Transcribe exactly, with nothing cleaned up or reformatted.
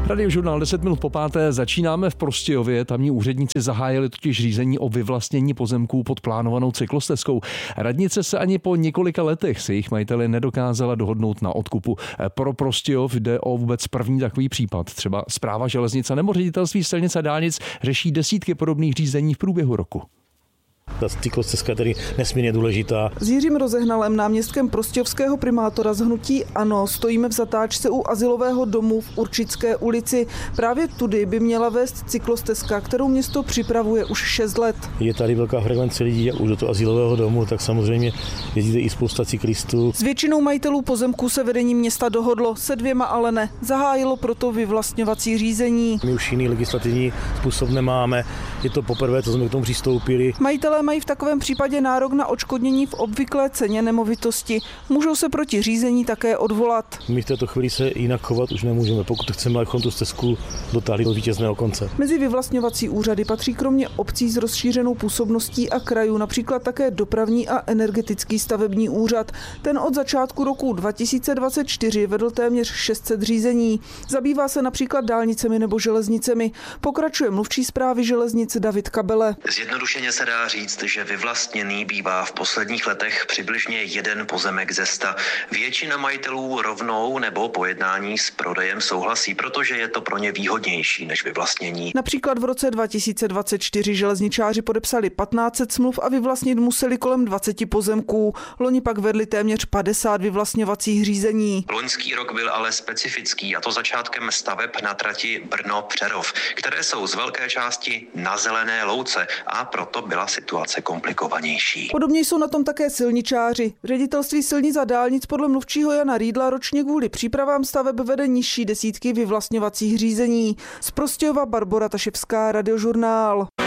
Radiožurnál deset minut po páté začínáme v Prostějově. Tamní úředníci zahájili totiž řízení o vyvlastnění pozemků pod plánovanou cyklostezkou. Radnice se ani po několika letech se jejich majiteli nedokázala dohodnout na odkupu. Pro Prostějov jde o vůbec první takový případ. Třeba Správa železnic nebo Ředitelství silnic a dálnic řeší desítky podobných řízení v průběhu roku. Ta cyklostezka je tedy nesmírně důležitá. S Jiřím Rozehnalem, náměstkem prostějovského primátora z hnutí ANO, stojíme v zatáčce u azylového domu v Určické ulici. Právě tudy by měla vést cyklostezka, kterou město připravuje už šest let. Je tady velká frekvence lidí už do toho azylového domu, tak samozřejmě jezdíte i spousta cyklistů. S většinou majitelů pozemků se vedení města dohodlo, se dvěma ale ne. Zahájilo proto vyvlastňovací řízení. My už jiný legislativní způsob nemáme. Je to poprvé, co jsme k tomu přistoupili. Majitelé mají v takovém případě nárok na odškodnění v obvyklé ceně nemovitosti. Můžou se proti řízení také odvolat. My v této chvíli se jinak chovat už nemůžeme, pokud chceme, abychom tu stezku dotáhli do vítězného konce. Mezi vyvlastňovací úřady patří kromě obcí s rozšířenou působností a krajů například také dopravní a energetický stavební úřad. Ten od začátku roku dva tisíce dvacet čtyři vedl téměř šest set řízení. Zabývá se například dálnicemi nebo železnicemi. Pokračuje mluvčí správy železnic David Kabele. Zjednodušeně se dá říct, že vyvlastněný bývá v posledních letech přibližně jeden pozemek ze sta. Většina majitelů rovnou nebo po jednání s prodejem souhlasí, protože je to pro ně výhodnější než vyvlastnění. Například v roce dva tisíce dvacet čtyři železničáři podepsali patnáct set smluv a vyvlastnit museli kolem dvacet pozemků. Loni pak vedli téměř padesát vyvlastňovacích řízení. Loňský rok byl ale specifický, a to začátkem staveb na trati Brno-Přerov, které jsou z velké části na zelené louce, a proto byla situace komplikovanější. Podobně jsou na tom také silničáři. Ředitelství silnic a dálnic podle mluvčího Jana Rýdla ročně kvůli přípravám staveb vede nižší desítky vyvlastňovacích řízení. Z Prostějova Barbora Taševská, Radiožurnál.